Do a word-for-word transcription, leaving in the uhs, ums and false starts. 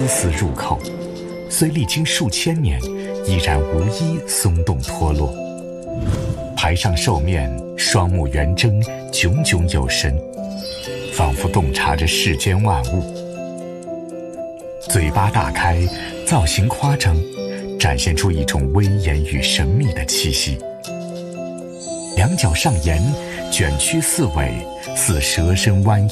丝入口，虽历经数千年，依然无一松动脱落。牌上兽面，双目圆睁，炯炯有神，仿佛洞察着世间万物。嘴巴大开，造型夸张，展现出一种威严与神秘的气息。两脚上沿，卷曲似尾，似蛇身弯